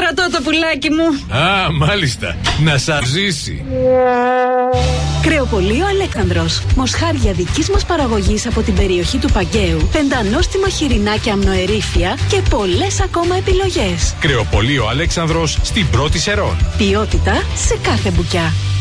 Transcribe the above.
κρατώ το πουλάκι μου. Α, μάλιστα. Να σας ζήσει. Κρεοπωλείο Αλέξανδρος. Μοσχάρια δικής μας παραγωγής από την περιοχή του Παγκαίου, πεντανόστιμα χοιρινάκια αμνοερήφια και πολλές ακόμα επιλογές. Κρεοπωλείο Αλέξανδρος στην Πρώτη Σερών. Ποιότητα σε κάθε μπουκιά.